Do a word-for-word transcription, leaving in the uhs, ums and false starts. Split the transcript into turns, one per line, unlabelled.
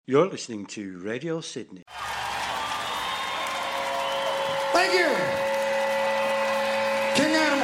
You're listening to Radio Sydney.
Thank you. King Adam.